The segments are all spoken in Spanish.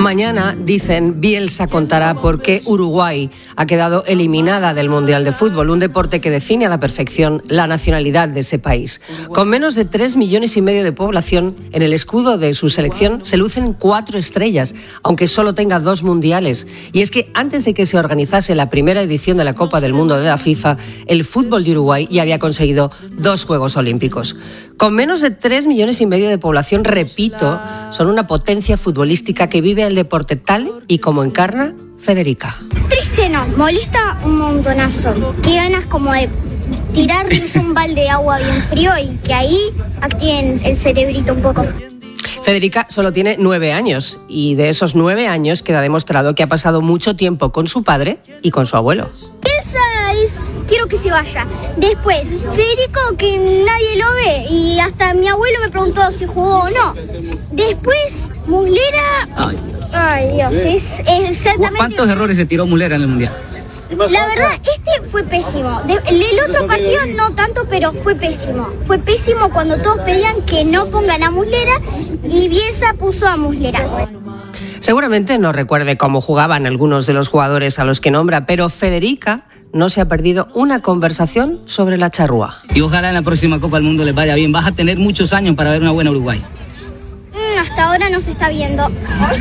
Mañana, dicen, Bielsa contará por qué Uruguay ha quedado eliminada del Mundial de Fútbol, un deporte que define a la perfección la nacionalidad de ese país. Con menos de 3,5 millones de población, en el escudo de su selección se lucen 4 estrellas, aunque solo tenga 2 mundiales. Y es que antes de que se organizase la primera edición de la Copa del Mundo de la FIFA, el fútbol de Uruguay ya había conseguido 2 Juegos Olímpicos. Con menos de 3,5 millones de población, repito, son una potencia futbolística que vive el deporte tal y como encarna Federica. Triste no, molesta un montonazo. Qué ganas como de tirarles un balde de agua bien frío y que ahí activen el cerebrito un poco. Federica solo tiene 9 años y de esos 9 años queda demostrado que ha pasado mucho tiempo con su padre y con su abuelo. Quiero que se vaya. Después, Federico, que nadie lo ve y hasta mi abuelo me preguntó si jugó o no. Después, Muslera. Ay Dios, es exactamente. ¿Cuántos errores se tiró Muslera en el Mundial? La verdad, este fue pésimo. El otro partido no tanto, pero fue pésimo. Fue pésimo cuando todos pedían que no pongan a Muslera y Bielsa puso a Muslera. Seguramente no recuerde cómo jugaban algunos de los jugadores a los que nombra, pero Federica no se ha perdido una conversación sobre la charrúa. Y ojalá en la próxima Copa del Mundo les vaya bien. Vas a tener muchos años para ver una buena Uruguay. Hasta ahora no se está viendo.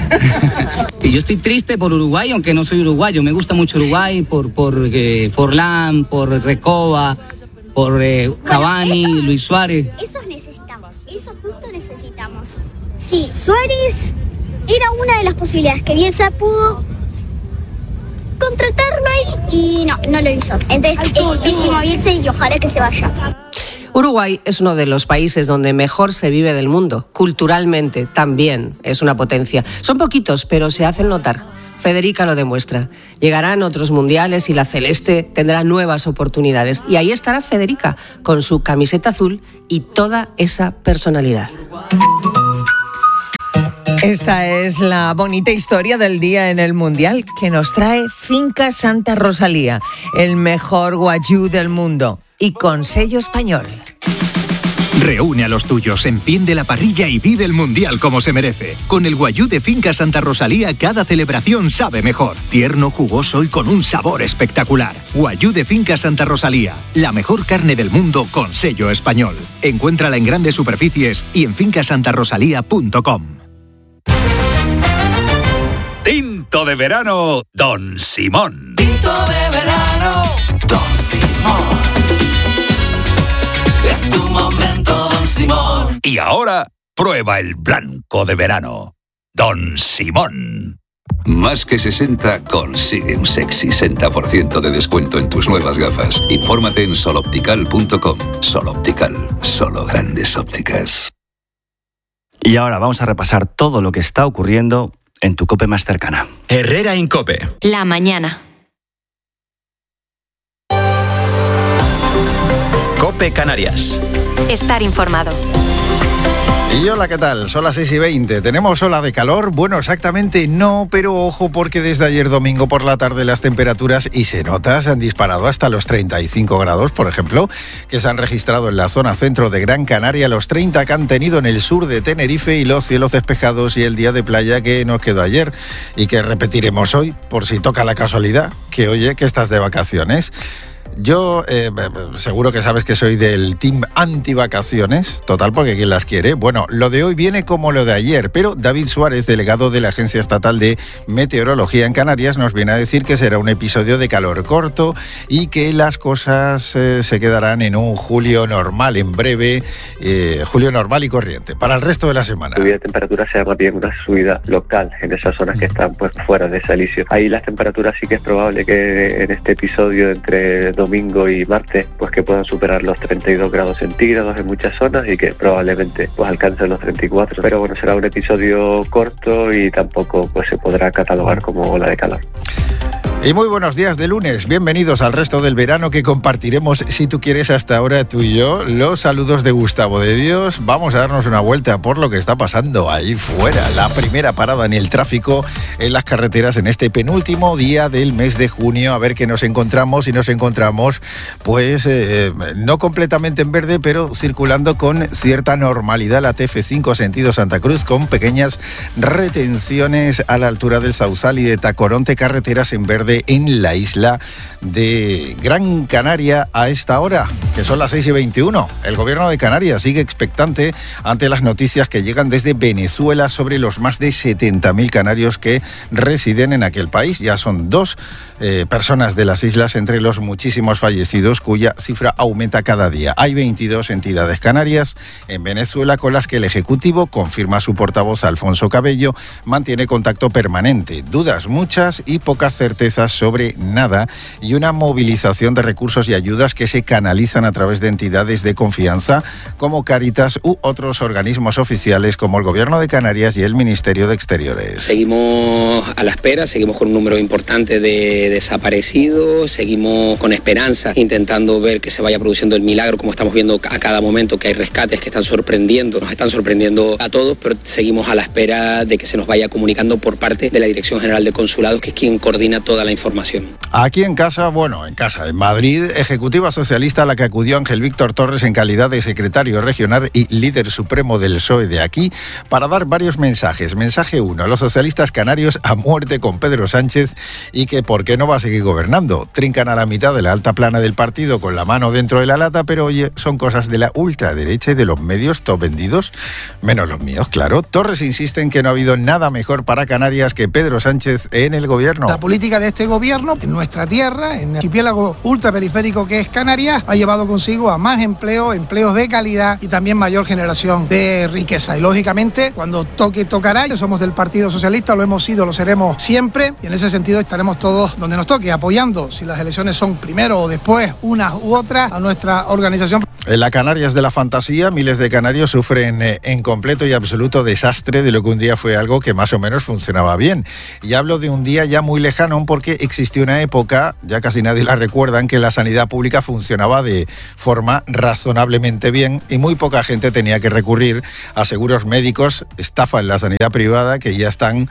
Y yo estoy triste por Uruguay, aunque no soy uruguayo. Me gusta mucho Uruguay por Forlán, por Recoba, por Cavani, Luis Suárez. Eso necesitamos, eso justo necesitamos. Sí, Suárez era una de las posibilidades que Bielsa pudo contratarlo ahí y no lo hizo. Entonces es pésimo Bielsa y ojalá que se vaya. Uruguay es uno de los países donde mejor se vive del mundo. Culturalmente también es una potencia. Son poquitos, pero se hacen notar. Federica lo demuestra. Llegarán otros mundiales y la celeste tendrá nuevas oportunidades. Y ahí estará Federica, con su camiseta azul y toda esa personalidad. Esta es la bonita historia del día en el Mundial que nos trae Finca Santa Rosalía, el mejor guayú del mundo y con sello español. Reúne a los tuyos, enciende la parrilla y vive el Mundial como se merece. Con el guayú de Finca Santa Rosalía, cada celebración sabe mejor. Tierno, jugoso y con un sabor espectacular. Guayú de Finca Santa Rosalía, la mejor carne del mundo con sello español. Encuéntrala en grandes superficies y en fincasantarosalía.com. Tinto de verano, Don Simón. Tinto de verano, Don Simón. Es tu momento, Don Simón. Y ahora, prueba el blanco de verano, Don Simón. Más que 60 consigue un sexy 60% de descuento en tus nuevas gafas. Infórmate en soloptical.com. Soloptical, solo grandes ópticas. Y ahora vamos a repasar todo lo que está ocurriendo en tu COPE más cercana. Herrera Incope. La mañana. COPE Canarias. Estar informado. Y hola, ¿qué tal? Son las 6:20. ¿Tenemos ola de calor? Bueno, exactamente no, pero ojo porque desde ayer domingo por la tarde las temperaturas, y se nota, se han disparado hasta los 35 grados, por ejemplo, que se han registrado en la zona centro de Gran Canaria, los 30 que han tenido en el sur de Tenerife y los cielos despejados y el día de playa que nos quedó ayer y que repetiremos hoy, por si toca la casualidad, que oye, que estás de vacaciones. Yo seguro que sabes que soy del team antivacaciones, total, porque ¿quién las quiere? Bueno, lo de hoy viene como lo de ayer, pero David Suárez, delegado de la Agencia Estatal de Meteorología en Canarias, nos viene a decir que será un episodio de calor corto y que las cosas se quedarán en un julio normal, en breve, julio normal y corriente, para el resto de la semana. La subida de temperatura será más bien una subida local en esas zonas que están pues fuera de Salicio. Ahí las temperaturas sí que es probable que en este episodio entre domingo y martes pues que puedan superar los 32 grados centígrados en muchas zonas y que probablemente pues alcancen los 34, pero bueno, será un episodio corto y tampoco pues se podrá catalogar como ola de calor. Y muy buenos días de lunes, bienvenidos al resto del verano que compartiremos, si tú quieres, hasta ahora tú y yo. Los saludos de Gustavo de Dios. Vamos a darnos una vuelta por lo que está pasando ahí fuera. La primera parada en el tráfico en las carreteras en este penúltimo día del mes de junio. A ver qué nos encontramos, y nos encontramos pues no completamente en verde, pero circulando con cierta normalidad la TF5 sentido Santa Cruz, con pequeñas retenciones a la altura del Sauzal y de Tacoronte, carreteras en verde en la isla de Gran Canaria a esta hora, que son las 6:21. El gobierno de Canarias sigue expectante ante las noticias que llegan desde Venezuela sobre los más de 70.000 canarios que residen en aquel país. Ya son 2 personas de las islas entre los muchísimos fallecidos, cuya cifra aumenta cada día. Hay 22 entidades canarias en Venezuela con las que el Ejecutivo, confirma su portavoz Alfonso Cabello, mantiene contacto permanente. Dudas muchas y pocas certezas sobre nada, y una movilización de recursos y ayudas que se canalizan a través de entidades de confianza como Cáritas u otros organismos oficiales como el Gobierno de Canarias y el Ministerio de Exteriores. Seguimos a la espera, seguimos con un número importante de desaparecidos, seguimos con esperanza intentando ver que se vaya produciendo el milagro, como estamos viendo a cada momento que hay rescates que están sorprendiendo, nos están sorprendiendo a todos, pero seguimos a la espera de que se nos vaya comunicando por parte de la Dirección General de Consulados, que es quien coordina toda la información. Aquí en casa, en Madrid, ejecutiva socialista a la que acudió Ángel Víctor Torres en calidad de secretario regional y líder supremo del PSOE de aquí, para dar varios mensajes. Mensaje 1, los socialistas canarios a muerte con Pedro Sánchez y que por qué no va a seguir gobernando. Trincan a la mitad de la alta plana del partido con la mano dentro de la lata, pero oye, son cosas de la ultraderecha y de los medios top vendidos, menos los míos, claro. Torres insiste en que no ha habido nada mejor para Canarias que Pedro Sánchez en el gobierno. La política de este gobierno en nuestra tierra, en el archipiélago ultraperiférico que es Canarias, ha llevado consigo a más empleo, empleos de calidad y también mayor generación de riqueza. Y lógicamente, cuando tocará, somos del Partido Socialista, lo hemos sido, lo seremos siempre, y en ese sentido estaremos todos donde nos toque, apoyando, si las elecciones son primero o después, una u otra, a nuestra organización. En la Canarias de la fantasía, miles de canarios sufren en completo y absoluto desastre de lo que un día fue algo que más o menos funcionaba bien. Y hablo de un día ya muy lejano, porque existió una época, ya casi nadie la recuerda, en que la sanidad pública funcionaba de forma razonablemente bien y muy poca gente tenía que recurrir a seguros médicos, estafa en la sanidad privada, que ya están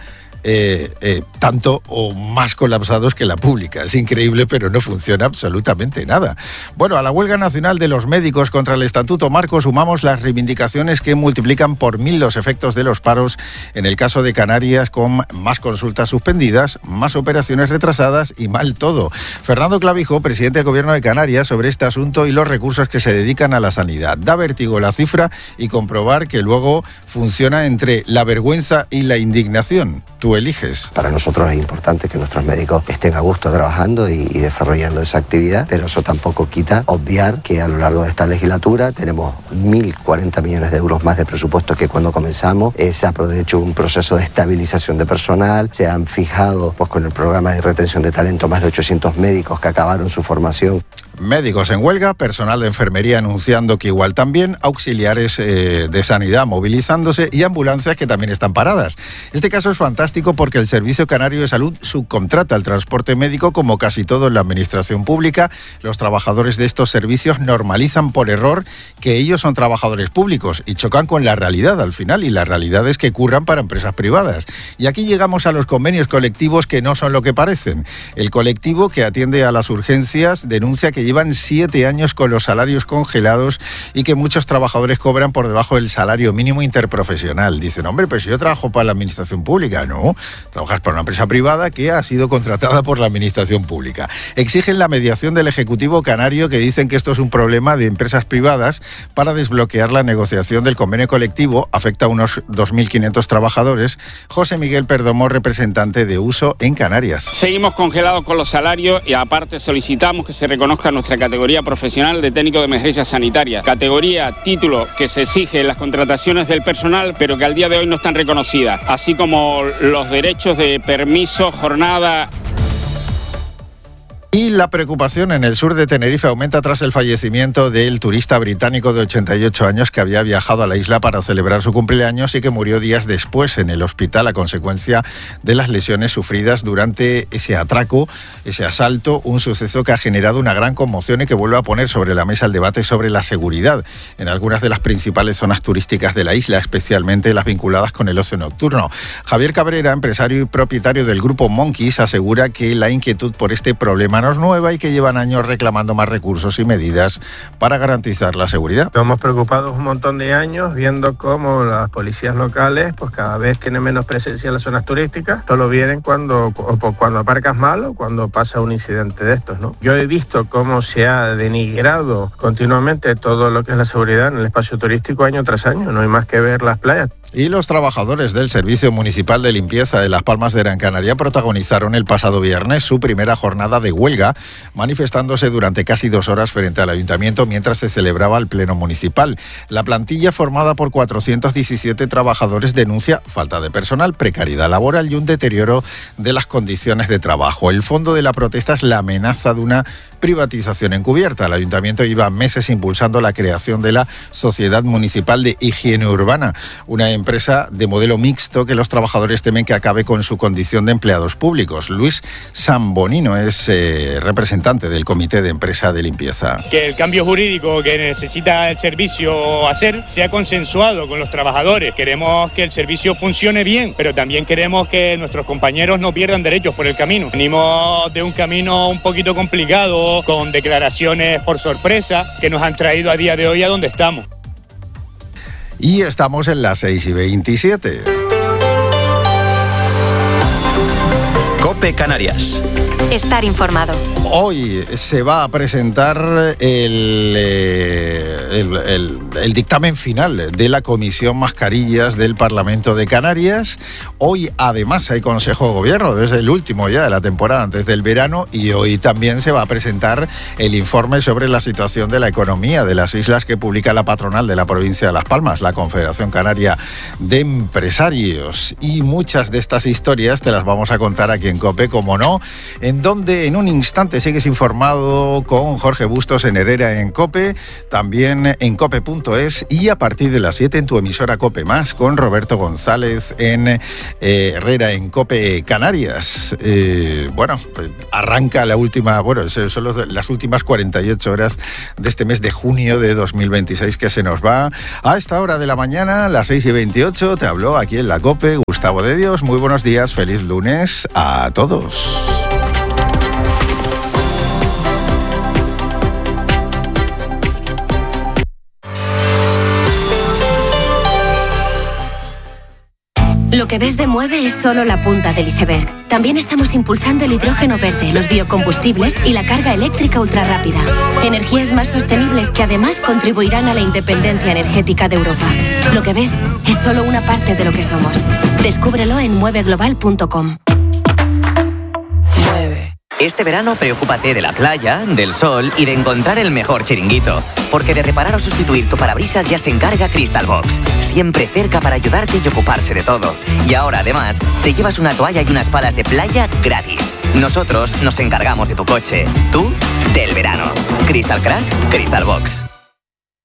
tanto o más colapsados que la pública. Es increíble, pero no funciona absolutamente nada. Bueno, a la huelga nacional de los médicos contra el Estatuto Marco sumamos las reivindicaciones que multiplican por 1000 los efectos de los paros en el caso de Canarias, con más consultas suspendidas, más operaciones retrasadas y mal todo. Fernando Clavijo, presidente del Gobierno de Canarias, sobre este asunto y los recursos que se dedican a la sanidad. Da vértigo la cifra y comprobar que luego funciona entre la vergüenza y la indignación. Tú eliges. Para nosotros es importante que nuestros médicos estén a gusto trabajando y desarrollando esa actividad, pero eso tampoco quita obviar que a lo largo de esta legislatura tenemos 1.040 millones de euros más de presupuesto que cuando comenzamos. Se ha hecho un proceso de estabilización de personal, se han fijado con el programa de retención de talento más de 800 médicos que acabaron su formación. Médicos en huelga, personal de enfermería anunciando que igual también, auxiliares de sanidad movilizándose y ambulancias que también están paradas. Este caso es fantástico porque el Servicio Canario de Salud subcontrata el transporte médico como casi todo en la administración pública. Los trabajadores de estos servicios normalizan por error que ellos son trabajadores públicos y chocan con la realidad al final, y la realidad es que curran para empresas privadas. Y aquí llegamos a los convenios colectivos que no son lo que parecen. El colectivo que atiende a las urgencias denuncia que llevan 7 años con los salarios congelados y que muchos trabajadores cobran por debajo del salario mínimo interprofesional. Dicen, hombre, pero si yo trabajo para la administración pública. No, trabajas para una empresa privada que ha sido contratada por la administración pública. Exigen la mediación del Ejecutivo canario, que dicen que esto es un problema de empresas privadas, para desbloquear la negociación del convenio colectivo. Afecta a unos 2.500 trabajadores. José Miguel Perdomo, representante de Uso en Canarias. Seguimos congelados con los salarios y aparte solicitamos que se reconozca nuestra categoría profesional de técnico de emergencia sanitaria. Categoría, título que se exige en las contrataciones del personal, pero que al día de hoy no están reconocidas, así como los derechos de permiso, jornada. Y la preocupación en el sur de Tenerife aumenta tras el fallecimiento del turista británico de 88 años que había viajado a la isla para celebrar su cumpleaños y que murió días después en el hospital a consecuencia de las lesiones sufridas durante ese atraco, ese asalto, un suceso que ha generado una gran conmoción y que vuelve a poner sobre la mesa el debate sobre la seguridad en algunas de las principales zonas turísticas de la isla, especialmente las vinculadas con el ocio nocturno. Javier Cabrera, empresario y propietario del grupo Monkeys, asegura que la inquietud por este problema no es nueva y que llevan años reclamando más recursos y medidas para garantizar la seguridad. Estamos preocupados un montón de años viendo cómo las policías locales pues cada vez tienen menos presencia en las zonas turísticas. Solo vienen cuando aparcas mal o cuando pasa un incidente de estos, ¿no? Yo he visto cómo se ha denigrado continuamente todo lo que es la seguridad en el espacio turístico año tras año. No hay más que ver las playas. Y los trabajadores del Servicio Municipal de Limpieza de Las Palmas de Gran Canaria protagonizaron el pasado viernes su primera jornada de huelga, manifestándose durante casi 2 horas frente al ayuntamiento mientras se celebraba el pleno municipal. La plantilla, formada por 417 trabajadores, denuncia falta de personal, precariedad laboral y un deterioro de las condiciones de trabajo. El fondo de la protesta es la amenaza de una privatización encubierta. El ayuntamiento lleva meses impulsando la creación de la Sociedad Municipal de Higiene Urbana, una empresa de modelo mixto que los trabajadores temen que acabe con su condición de empleados públicos. Luis Sambonino es representante del Comité de Empresa de Limpieza. Que el cambio jurídico que necesita el servicio hacer sea consensuado con los trabajadores. Queremos que el servicio funcione bien, pero también queremos que nuestros compañeros no pierdan derechos por el camino. Venimos de un camino un poquito complicado, con declaraciones por sorpresa que nos han traído a día de hoy a donde estamos. Y estamos en las 6:27. COPE Canarias. Estar informado. Hoy se va a presentar el dictamen final de la Comisión Mascarillas del Parlamento de Canarias. Hoy además hay Consejo de Gobierno, es el último ya de la temporada antes del verano, y hoy también se va a presentar el informe sobre la situación de la economía de las islas que publica la patronal de la provincia de Las Palmas, la Confederación Canaria de Empresarios. Y muchas de estas historias te las vamos a contar aquí en COPE, como no, en donde en un instante sigues informado con Jorge Bustos en Herrera en COPE, también en cope.es, y a partir de las 7 en tu emisora COPE Más con Roberto González en Herrera en COPE Canarias. Pues arranca la última, son las últimas 48 horas de este mes de junio de 2026 que se nos va. A esta hora de la mañana, las 6:28, te habló aquí en la COPE Gustavo de Dios. Muy buenos días, feliz lunes a todos. Lo que ves de Mueve es solo la punta del iceberg. También estamos impulsando el hidrógeno verde, los biocombustibles y la carga eléctrica ultrarrápida. Energías más sostenibles que además contribuirán a la independencia energética de Europa. Lo que ves es solo una parte de lo que somos. Descúbrelo en mueveglobal.com. Este verano preocúpate de la playa, del sol y de encontrar el mejor chiringuito. Porque de reparar o sustituir tu parabrisas ya se encarga Crystal Box. Siempre cerca para ayudarte y ocuparse de todo. Y ahora además te llevas una toalla y unas palas de playa gratis. Nosotros nos encargamos de tu coche. Tú, del verano. Crystal Crack, Crystal Box.